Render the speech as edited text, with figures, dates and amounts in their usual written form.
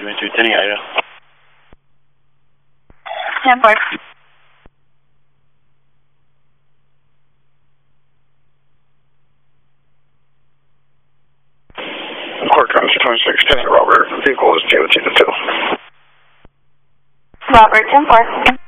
2210 Ida. 10-4. Court County 2610 Robert, vehicle is GOT to 2. Robert, 10-4.